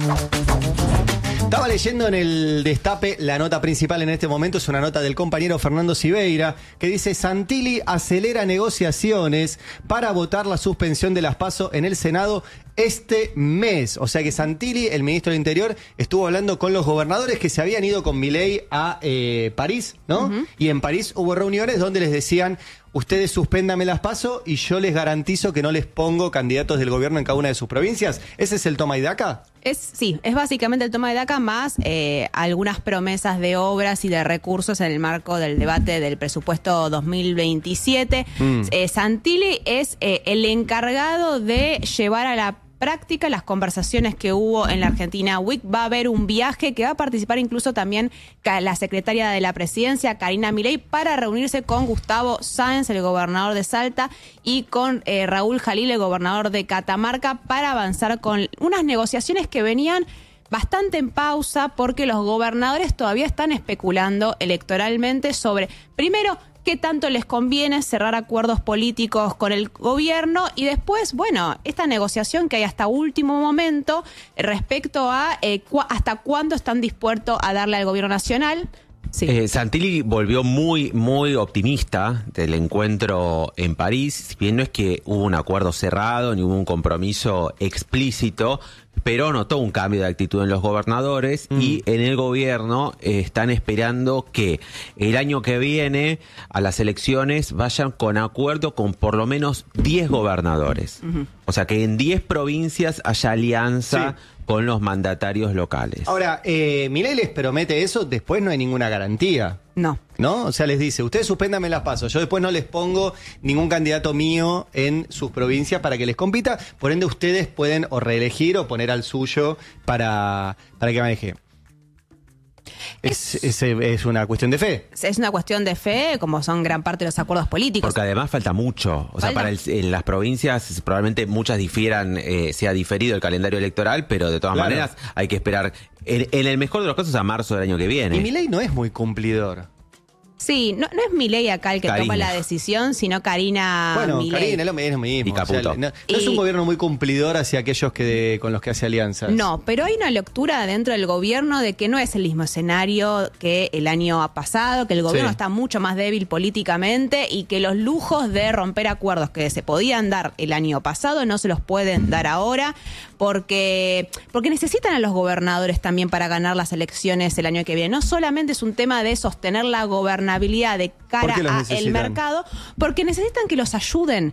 Estaba leyendo en el Destape, la nota principal en este momento es una nota del compañero Fernando Siveira, que dice: Santilli acelera negociaciones para votar la suspensión de las PASO en el Senado este mes. O sea que Santilli, el ministro del Interior, estuvo hablando con los gobernadores que se habían ido con Milei a París, ¿no? Y en París hubo reuniones donde les decían: ustedes suspéndame las PASO y yo les garantizo que no les pongo candidatos del gobierno en cada una de sus provincias. ¿Ese es el toma y daca? Sí, es básicamente el toma de daca más algunas promesas de obras y de recursos en el marco del debate del presupuesto 2027. Santilli es el encargado de llevar a la práctica las conversaciones que hubo en la Argentina Week. Va a haber un viaje que va a participar incluso también la secretaria de la presidencia, Karina Milei, para reunirse con Gustavo Sáenz, el gobernador de Salta, y con Raúl Jalil, el gobernador de Catamarca, para avanzar con unas negociaciones que venían bastante en pausa porque los gobernadores todavía están especulando electoralmente sobre, primero, qué tanto les conviene cerrar acuerdos políticos con el gobierno y después, bueno, esta negociación que hay hasta último momento respecto a hasta cuándo están dispuestos a darle al gobierno nacional. Sí. Santilli volvió muy, muy optimista del encuentro en París. Si bien no es que hubo un acuerdo cerrado ni hubo un compromiso explícito, pero notó un cambio de actitud en los gobernadores y en el gobierno están esperando que el año que viene a las elecciones vayan con acuerdo con por lo menos 10 gobernadores. O sea, que en 10 provincias haya alianza con los mandatarios locales. Ahora, Milei les promete eso, después no hay ninguna garantía. No. ¿No? O sea, les dice, ustedes suspéndame las PASO, yo después no les pongo ningún candidato mío en sus provincias para que les compita, por ende ustedes pueden o reelegir o poner al suyo para que maneje. Es una cuestión de fe. Es una cuestión de fe, como son gran parte de los acuerdos políticos. Porque además falta mucho. O sea, en las provincias probablemente muchas difieran, sea diferido el calendario electoral, pero de todas maneras hay que esperar, en el mejor de los casos, a marzo del año que viene. Y Milei no es muy cumplidor. Sí, no es Milei acá el que toma la decisión, sino Karina Milei. Karina es lo mismo. Y Caputo. O sea, no es un gobierno muy cumplidor hacia aquellos con los que hace alianzas. No, pero hay una lectura dentro del gobierno de que no es el mismo escenario que el año pasado, que el gobierno está mucho más débil políticamente y que los lujos de romper acuerdos que se podían dar el año pasado no se los pueden dar ahora porque necesitan a los gobernadores también para ganar las elecciones el año que viene. No solamente es un tema de sostener la gobernabilidad de cara al mercado, porque necesitan que los ayuden.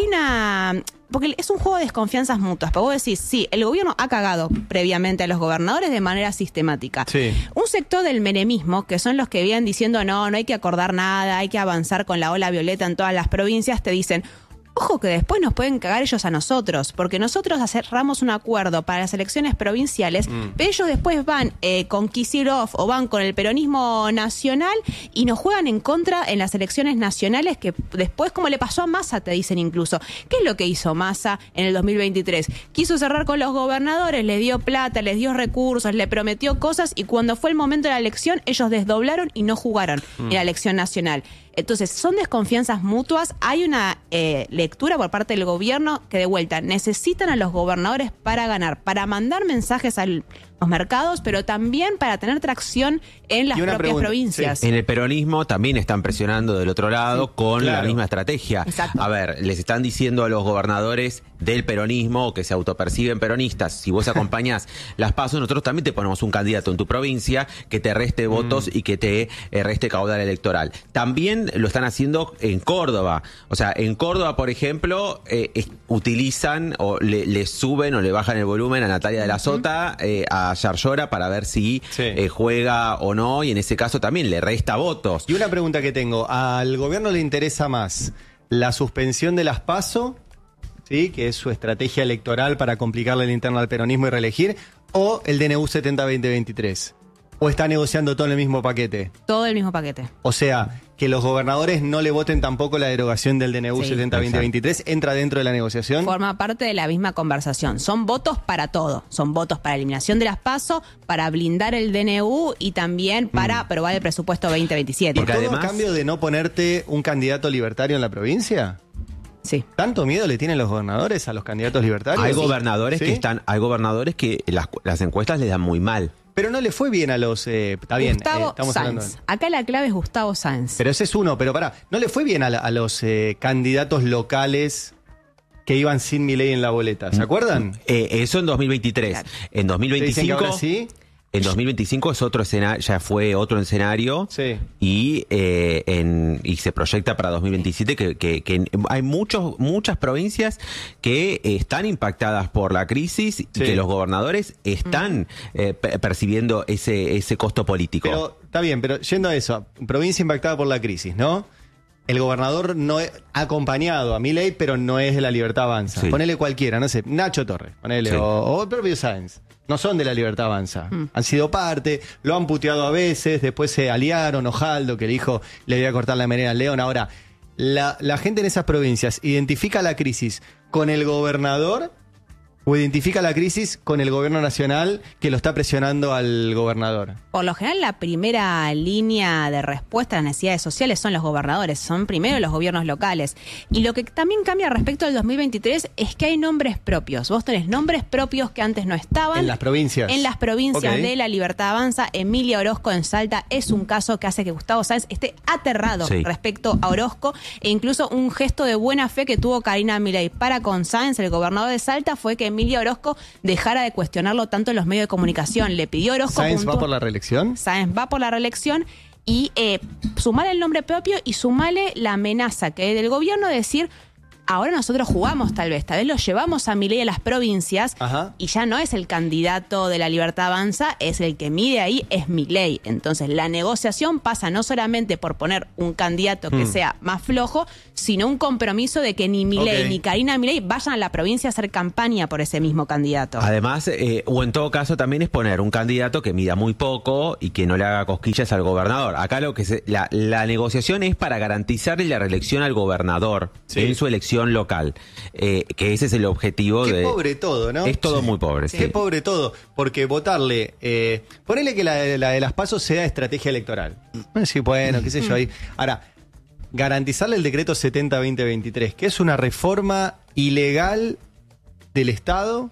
Porque es un juego de desconfianzas mutuas. Pero vos decís, sí, el gobierno ha cagado previamente a los gobernadores de manera sistemática. Sí. Un sector del menemismo, que son los que vienen diciendo no hay que acordar nada, hay que avanzar con la ola violeta en todas las provincias, te dicen: ojo que después nos pueden cagar ellos a nosotros, porque nosotros cerramos un acuerdo para las elecciones provinciales, pero ellos después van con Kicillof o van con el peronismo nacional y nos juegan en contra en las elecciones nacionales, que después, como le pasó a Massa, te dicen incluso. ¿Qué es lo que hizo Massa en el 2023? Quiso cerrar con los gobernadores, les dio plata, les dio recursos, le prometió cosas y cuando fue el momento de la elección, ellos desdoblaron y no jugaron en la elección nacional. Entonces, son desconfianzas mutuas. Hay una lectura por parte del gobierno que, de vuelta, necesitan a los gobernadores para ganar, para mandar mensajes a los mercados, pero también para tener tracción en las propias provincias. En el peronismo también están presionando del otro lado con la misma estrategia. Exacto. A ver, les están diciendo a los gobernadores del peronismo que se autoperciben peronistas: si vos acompañás las PASO, nosotros también te ponemos un candidato en tu provincia que te reste votos y que te reste caudal electoral. También lo están haciendo en Córdoba. O sea, en Córdoba, por ejemplo, utilizan o le suben o le bajan el volumen a Natalia de la Sota, a Yarlora, para ver si juega o no, y en ese caso también le resta votos. Y una pregunta que tengo: ¿al gobierno le interesa más la suspensión de las PASO, ¿sí?, que es su estrategia electoral para complicarle la interna al peronismo y reelegir, o el DNU 70-2023? ¿O está negociando todo en el mismo paquete? Todo el mismo paquete. O sea, que los gobernadores no le voten tampoco la derogación del DNU 70-2023, ¿entra dentro de la negociación? Forma parte de la misma conversación. Son votos para todo. Son votos para eliminación de las PASO, para blindar el DNU y también para aprobar el presupuesto 2027. ¿Y todo a cambio de no ponerte un candidato libertario en la provincia? Sí. ¿Tanto miedo le tienen los gobernadores a los candidatos libertarios? Hay gobernadores ¿Sí? hay gobernadores que las encuestas les dan muy mal. Pero no le fue bien a los... está bien, Gustavo estamos Sáenz. hablando... Acá la clave es Gustavo Sáenz. Pero ese es uno, pero pará, ¿no le fue bien a los candidatos locales que iban sin Milei en la boleta? ¿Se acuerdan? Eso en 2023. Claro. En ¿Te dicen que 2025... ahora sí? En 2025 es otro escenario, ya fue otro escenario Sí. y se proyecta para 2027 que hay muchas provincias que están impactadas por la crisis y que los gobernadores están percibiendo ese costo político. Pero está bien, pero yendo a eso, provincia impactada por la crisis, ¿no? El gobernador no ha acompañado a Milei, pero no es de la Libertad Avanza. Sí. Ponele cualquiera, no sé, Nacho Torres, ponele, Sí. o el propio Sáenz. No son de la Libertad Avanza. Han sido parte, lo han puteado a veces, después se aliaron, Ojaldo, que le dijo, le voy a cortar la melena al león. Ahora, la gente en esas provincias identifica la crisis con el gobernador o identifica la crisis con el gobierno nacional que lo está presionando al gobernador. Por lo general, la primera línea de respuesta a las necesidades sociales son los gobernadores, son primero los gobiernos locales. Y lo que también cambia respecto al 2023 es que hay nombres propios. Vos tenés nombres propios que antes no estaban. En las provincias. En las provincias Ok. de la Libertad Avanza. Emilia Orozco en Salta es un caso que hace que Gustavo Sáenz esté aterrado Sí. respecto a Orozco. E incluso un gesto de buena fe que tuvo Karina Milei para con Sáenz, el gobernador de Salta, fue que Emilia Orozco dejara de cuestionarlo tanto en los medios de comunicación. Le pidió a Orozco... ¿Sáenz va por la reelección? Sáenz va por la reelección y sumale el nombre propio y sumale la amenaza que hay del gobierno de decir, ahora nosotros jugamos tal vez lo llevamos a Milei a las provincias. Ajá. Y ya no es el candidato de la Libertad Avanza, es el que mide ahí, es Milei. Entonces la negociación pasa no solamente por poner un candidato que sea más flojo, sino un compromiso de que ni Milei Ok. ni Karina Milei vayan a la provincia a hacer campaña por ese mismo candidato. Además, o en todo caso también es poner un candidato que mida muy poco y que no le haga cosquillas al gobernador. Acá la negociación es para garantizarle la reelección al gobernador Sí. en su elección local, que ese es el objetivo. Qué de pobre todo, ¿no? Es todo muy pobre, sí. Qué pobre todo, porque votarle, ponele que la de las pasos sea estrategia electoral. Sí, bueno, qué sé yo ahí. Ahora, garantizarle el decreto 70-2023, que es una reforma ilegal del Estado,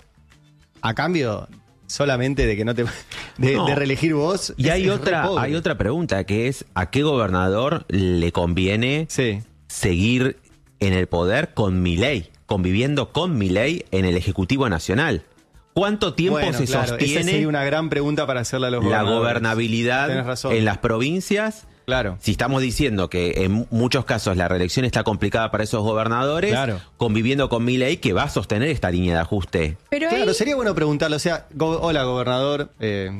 a cambio solamente de que no te No. de reelegir vos. Y hay re otra pobre. pregunta que es ¿a qué gobernador le conviene Sí. seguir en el poder con Milei, conviviendo con Milei en el Ejecutivo Nacional? ¿Cuánto tiempo Bueno, se claro, esa sostiene sería una gran pregunta para hacerle a los la gobernadores. Tenés gobernabilidad razón. en las provincias? Claro. Si estamos diciendo que en muchos casos la reelección está complicada para esos gobernadores, Claro. conviviendo con Milei, que va a sostener esta línea de ajuste. Pero Claro, ahí- sería bueno preguntarle, o sea, hola gobernador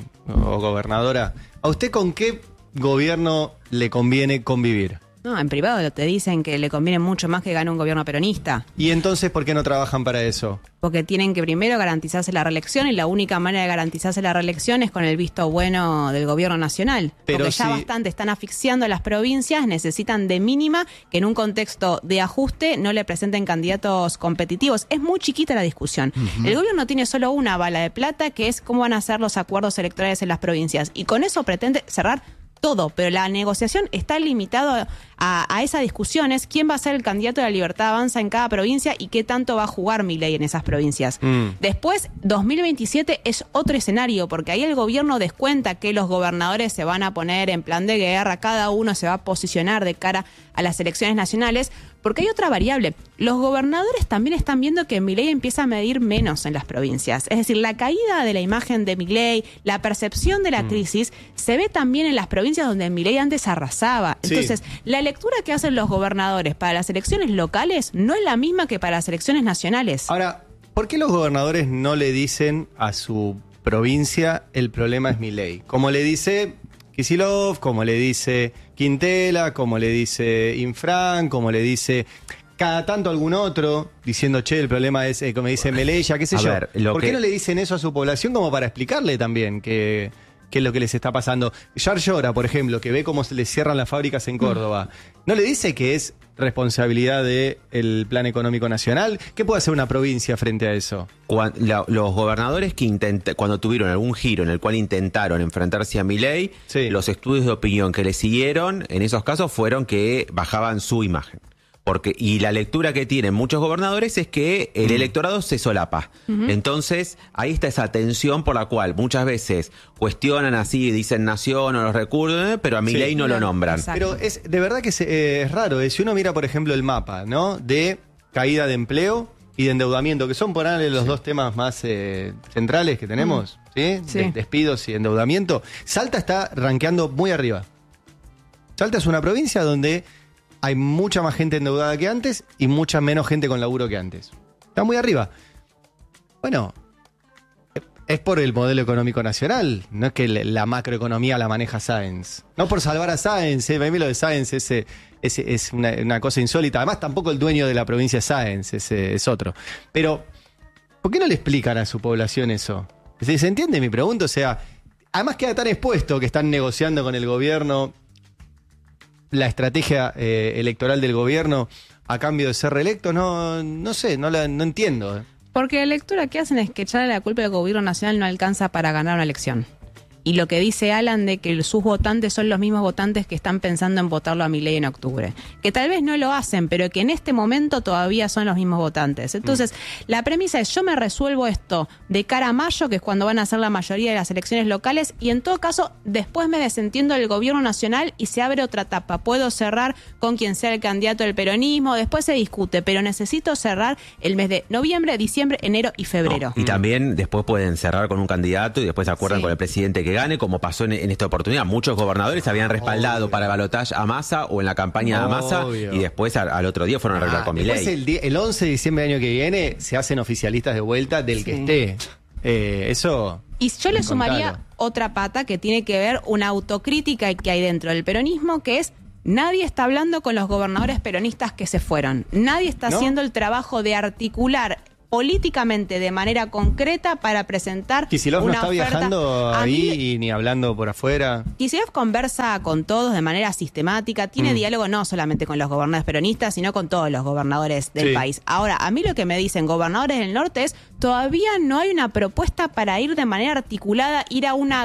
o gobernadora, ¿a usted con qué gobierno le conviene convivir? No, en privado te dicen que le conviene mucho más que gane un gobierno peronista. Y entonces, ¿por qué no trabajan para eso? Porque tienen que primero garantizarse la reelección y la única manera de garantizarse la reelección es con el visto bueno del gobierno nacional. Pero Porque ya si- bastante están asfixiando a las provincias, necesitan de mínima que en un contexto de ajuste no le presenten candidatos competitivos. Es muy chiquita la discusión. El gobierno tiene solo una bala de plata, que es cómo van a ser los acuerdos electorales en las provincias. Y con eso pretende cerrar todo, pero la negociación está limitada a esas discusiones, quién va a ser el candidato de la Libertad Avanza en cada provincia y qué tanto va a jugar Milei en esas provincias. Después, 2027 es otro escenario, porque ahí el gobierno descuenta que los gobernadores se van a poner en plan de guerra, cada uno se va a posicionar de cara a las elecciones nacionales, porque hay otra variable. Los gobernadores también están viendo que Milei empieza a medir menos en las provincias. Es decir, la caída de la imagen de Milei, la percepción de la crisis, se ve también en las provincias donde Milei antes arrasaba. Sí. Entonces, la lectura que hacen los gobernadores para las elecciones locales no es la misma que para las elecciones nacionales. Ahora, ¿por qué los gobernadores no le dicen a su provincia el problema es Milei? Como le dice Kicillof, como le dice Quintela, como le dice Infran, como le dice cada tanto algún otro, diciendo, che, el problema es, como dice Melella, qué sé A yo. ver, lo ¿Por qué que- no le dicen eso a su población como para explicarle también qué es lo que les está pasando? Yar Llora, por ejemplo, que ve cómo se les cierran las fábricas en Córdoba, ¿no le dice que es responsabilidad del Plan Económico Nacional? ¿Qué puede hacer una provincia frente a eso? Los gobernadores que cuando tuvieron algún giro en el cual intentaron enfrentarse a Milei, Sí. los estudios de opinión que le siguieron en esos casos fueron que bajaban su imagen. Y la lectura que tienen muchos gobernadores es que el electorado se solapa. Entonces, ahí está esa tensión por la cual muchas veces cuestionan así, dicen nación o los recursos, pero a Milei no lo nombran. Exacto. Pero es de verdad que es raro. Si uno mira, por ejemplo, el mapa, ¿no? De caída de empleo y de endeudamiento, que son por ahí los dos temas más centrales que tenemos, ¿sí? Sí. Despidos y endeudamiento. Salta está rankeando muy arriba. Salta es una provincia donde hay mucha más gente endeudada que antes y mucha menos gente con laburo que antes. Está muy arriba. Bueno, es por el modelo económico nacional. No es que la macroeconomía la maneja Sáenz. No por salvar a Sáenz. Para mí lo de Sáenz es una cosa insólita. Además, tampoco el dueño de la provincia es Sáenz, es otro. Pero, ¿por qué no le explican a su población eso? ¿Se entiende mi pregunta? O sea, además queda tan expuesto que están negociando con el gobierno la estrategia electoral del gobierno a cambio de ser reelecto. No sé, no entiendo. Porque la lectura que hacen es que echarle la culpa al gobierno nacional no alcanza para ganar una elección. Y lo que dice Alan de que sus votantes son los mismos votantes que están pensando en votarlo a Milei en octubre. Que tal vez no lo hacen, pero que en este momento todavía son los mismos votantes. Entonces, la premisa es: yo me resuelvo esto de cara a mayo, que es cuando van a ser la mayoría de las elecciones locales, y en todo caso, después me desentiendo del gobierno nacional y se abre otra etapa. Puedo cerrar con quien sea el candidato del peronismo, después se discute, pero necesito cerrar el mes de noviembre, diciembre, enero y febrero. Y también después pueden cerrar con un candidato y después se acuerdan con el presidente que gane, como pasó en esta oportunidad. Muchos gobernadores habían respaldado para balotaje a Massa o en la campaña de Massa y después al otro día fueron a arreglar con Milei. El 11 de diciembre del año que viene se hacen oficialistas de vuelta del que esté. Eso. Y yo le sumaría otra pata que tiene que ver una autocrítica que hay dentro del peronismo, que es: nadie está hablando con los gobernadores peronistas que se fueron. Nadie está haciendo el trabajo de articular políticamente de manera concreta para presentar Kicillof una no está oferta. viajando ahí y ni hablando por afuera. Kicillof conversa con todos de manera sistemática, tiene diálogo no solamente con los gobernadores peronistas, sino con todos los gobernadores del país. Ahora, a mí lo que me dicen gobernadores del norte es: todavía no hay una propuesta para ir de manera articulada, ir a una